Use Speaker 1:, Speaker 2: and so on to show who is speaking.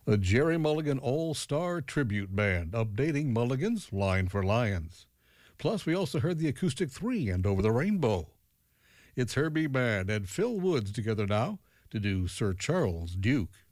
Speaker 1: A Jerry Mulligan All-Star Tribute Band, updating Mulligan's Line for Lions. Plus, we also heard the Acoustic 3 and Over the Rainbow. It's Herbie Mann and Phil Woods together now to do Sir Charles Duke.